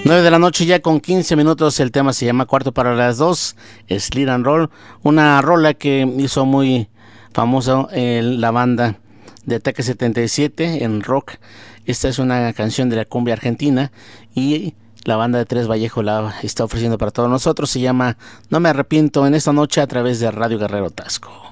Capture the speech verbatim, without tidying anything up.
nueve de la noche ya con quince minutos, el tema se llama Cuarto para las dos, Sleep and Roll, una rola que hizo muy famosa eh, la banda de Ataque setenta y siete en rock. Esta es una canción de la cumbia argentina y la banda de Tres Vallejo la está ofreciendo para todos nosotros. Se llama No me arrepiento, en esta noche a través de Radio Guerrero Tasco.